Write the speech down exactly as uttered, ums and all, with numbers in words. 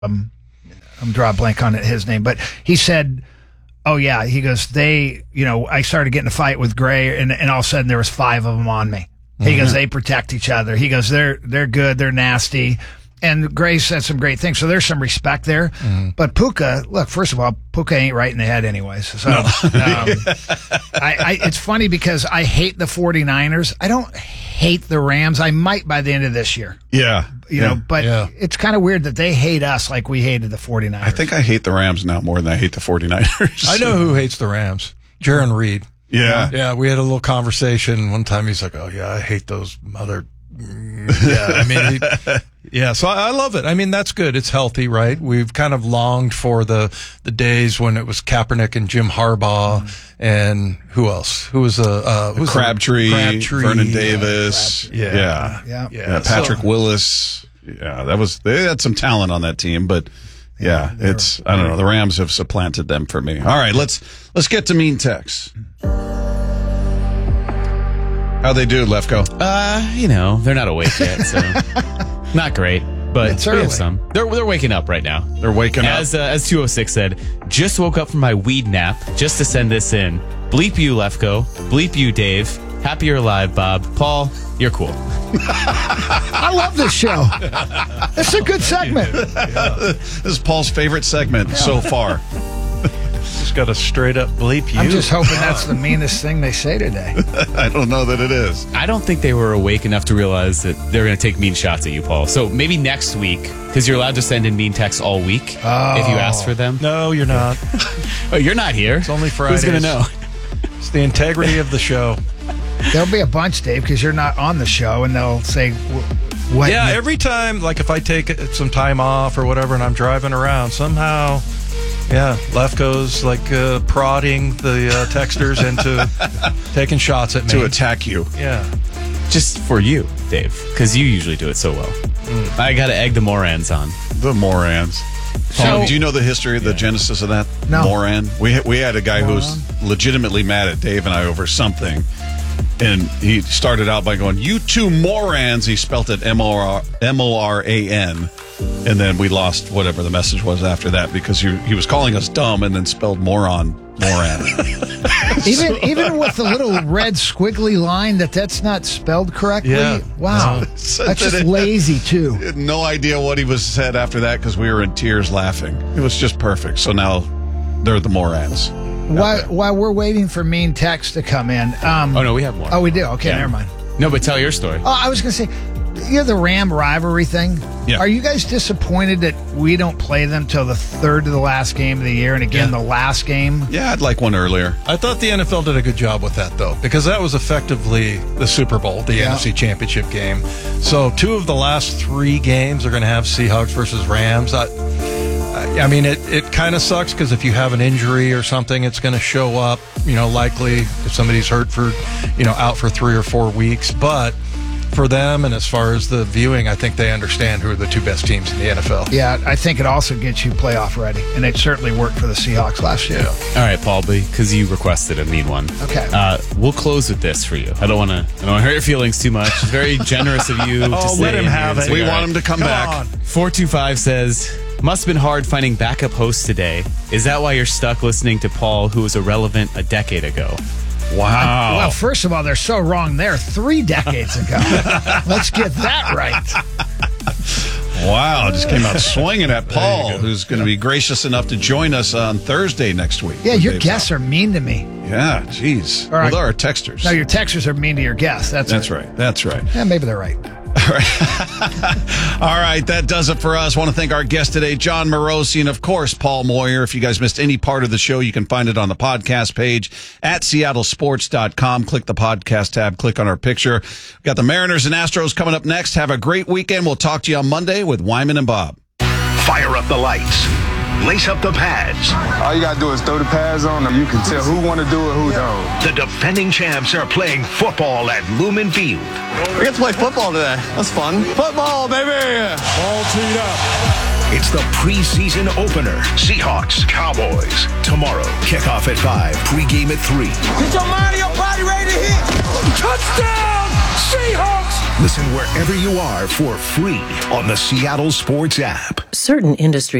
um, I'm drawing a blank on his name, but he said, oh yeah, he goes, they, you know, I started getting a fight with Gray, and, and all of a sudden there was five of them on me. He mm-hmm. goes, they protect each other. He goes, they're they're good, they're nasty. And Gray said some great things, so there's some respect there. Mm-hmm. But Puka, look, first of all, Puka ain't right in the head anyways. So no. um, I, I, it's funny because I hate the 49ers. I don't hate the Rams. I might by the end of this year. Yeah. You yeah. know, but yeah. it's kind of weird that they hate us like we hated the 49ers. I think I hate the Rams now more than I hate the 49ers. I know who hates the Rams. Jaron Reed. Yeah. Yeah, we had a little conversation one time. He's like, oh, yeah, I hate those mother... Yeah, I mean, he, yeah, so I, I love it. I mean, that's good. It's healthy, right? We've kind of longed for the, the days when it was Kaepernick and Jim Harbaugh mm-hmm. and who else? Who was a, uh, who was Crabtree, Crabtree, Vernon Davis. Yeah. Yeah. Yeah. yeah. yeah Patrick so, Willis. Yeah, that was, they had some talent on that team, but yeah, yeah it's, I don't know, the Rams have supplanted them for me. All right, let's, let's get to Mean Text. How'd they do, Lefko? Uh, you know, they're not awake yet, so not great. But it's we early. have some. They're they're waking up right now. They're waking as, up. Uh, as two oh six said, just woke up from my weed nap just to send this in. Bleep you, Lefko. Bleep you, Dave. Happy you're alive, Bob. Paul, you're cool. I love this show. It's a good segment. Yeah. This is Paul's favorite segment yeah. so far. Just got to straight up bleep you. I'm just hoping that's the meanest thing they say today. I don't know that it is. I don't think they were awake enough to realize that they're going to take mean shots at you, Paul. So maybe next week, because you're allowed to send in mean texts all week oh. if you ask for them. No, you're not. Oh, you're not here. It's only Fridays. Who's going to know? It's the integrity of the show. There'll be a bunch, Dave, because you're not on the show, and they'll say, what? Yeah, every time, like if I take some time off or whatever and I'm driving around, somehow... Yeah, Lefko's like uh, prodding the uh, texters into taking shots at me. To attack you. Yeah. Just for you, Dave, because you usually do it so well. Mm. I got to egg the Morans on. The Morans. So, Paul, do you know the history, the yeah. genesis of that? No. Moran? We, we had a guy Moran? who was legitimately mad at Dave and I over something. And he started out by going, you two Morans. He spelt it M O R A N. And then we lost whatever the message was after that because he, he was calling us dumb and then spelled moron, moran. even even with the little red squiggly line that that's not spelled correctly? Yeah. Wow. No. That's just lazy, too. Had no idea what he was said after that because we were in tears laughing. It was just perfect. So now they're the Morans. While, okay. while we're waiting for mean text to come in. Um, oh, no, we have more. Oh, we do? Okay, yeah. Never mind. No, but tell your story. Oh, I was going to say, you know the Ram rivalry thing? Yeah. Are you guys disappointed that we don't play them till the third to the last game of the year and again yeah. the last game? Yeah, I'd like one earlier. I thought the N F L did a good job with that, though, because that was effectively the Super Bowl, the yeah. N F C Championship game. So two of the last three games are going to have Seahawks versus Rams. I, I mean, it, it kind of sucks because if you have an injury or something, it's going to show up, you know, likely if somebody's hurt for, you know, out for three or four weeks. But for them, and as far as the viewing, I think they understand who are the two best teams in the N F L. Yeah, I think it also gets you playoff ready, and it certainly worked for the Seahawks last year. Yeah. All right, Paul, because you requested a mean one. Okay. Uh, we'll close with this for you. I don't want to. I don't want to hurt your feelings too much. It's very generous of you. Oh, to let him have it. We want him to come, come back. On. four two five says, must have been hard finding backup hosts today. Is that why you're stuck listening to Paul, who was irrelevant a decade ago? Wow. Well, first of all, they're so wrong there three decades ago. Let's get that right. Wow, just came out swinging at Paul, who's going to be gracious enough to join us on Thursday next week. Yeah, your Dave's guests out. are mean to me. Yeah, jeez. All right. Well, they're our texters. No, your texters are mean to your guests. That's That's right. right. That's right. Yeah, maybe they're right. All right. All right, that does it for us. I want to thank our guest today, John Morosi, and of course, Paul Moyer. If you guys missed any part of the show, you can find it on the podcast page at seattle sports dot com. Click the podcast tab, click on our picture. We've got the Mariners and Astros coming up next. Have a great weekend. We'll talk to you on Monday with Wyman and Bob. Fire up the lights. Lace up the pads. All you got to do is throw the pads on them. You can tell who want to do it, who don't. The defending champs are playing football at Lumen Field. We get to play football today. That's fun. Football, baby. All teed up. It's the preseason opener. Seahawks, Cowboys. Tomorrow, kickoff at five, pregame at three. Get your mind and your body ready to hit. Touchdown, Seahawks! Listen wherever you are for free on the Seattle Sports app. Certain industries